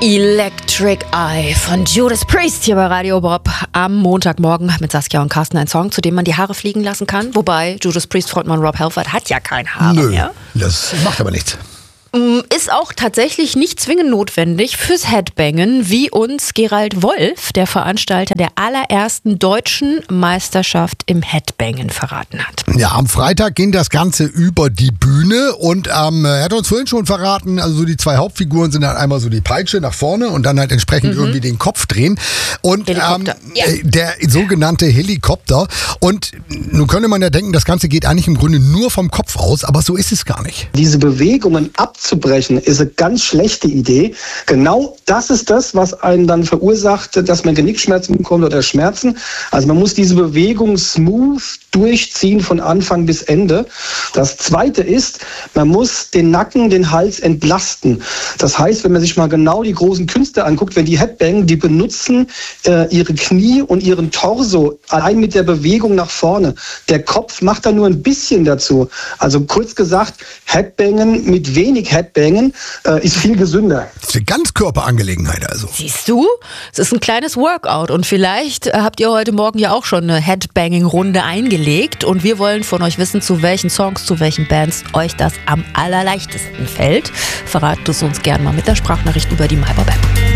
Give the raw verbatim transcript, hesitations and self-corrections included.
Electric Eye von Judas Priest hier bei Radio Bob am Montagmorgen mit Saskia und Carsten. Ein Song, zu dem man die Haare fliegen lassen kann. Wobei Judas Priest Frontmann Rob Halford hat ja keine Haare Nö, mehr. Das macht aber nichts. Ist auch tatsächlich nicht zwingend notwendig fürs Headbangen, wie uns Gerald Wolf, der Veranstalter der allerersten deutschen Meisterschaft im Headbangen, verraten hat. Ja, am Freitag ging das Ganze über die Bühne und ähm, er hat uns vorhin schon verraten, also so die zwei Hauptfiguren sind halt einmal so die Peitsche nach vorne und dann halt entsprechend mhm. irgendwie den Kopf drehen. Und ähm, ja. der sogenannte Helikopter. Und nun könnte man ja denken, das Ganze geht eigentlich im Grunde nur vom Kopf aus, aber so ist es gar nicht. Diese Bewegungen abzubrechen ist eine ganz schlechte Idee. Genau das ist das, was einen dann verursacht, dass man Genickschmerzen bekommt oder Schmerzen. Also man muss diese Bewegung smooth durchziehen von Anfang bis Ende. Das Zweite ist, man muss den Nacken, den Hals entlasten. Das heißt, wenn man sich mal genau die großen Künstler anguckt, wenn die Headbangen, die benutzen äh, ihre Knie und ihren Torso allein mit der Bewegung nach vorne. Der Kopf macht da nur ein bisschen dazu. Also kurz gesagt, Headbangen mit wenig Headbangen äh, ist viel gesünder. Das ist eine Ganzkörperangelegenheit also. Siehst du, es ist ein kleines Workout und vielleicht äh, habt ihr heute Morgen ja auch schon eine Headbanging-Runde eingelegt und wir wollen von euch wissen, zu welchen Songs, zu welchen Bands euch das am allerleichtesten fällt. Verratet es uns gerne mal mit der Sprachnachricht über die MyBob App.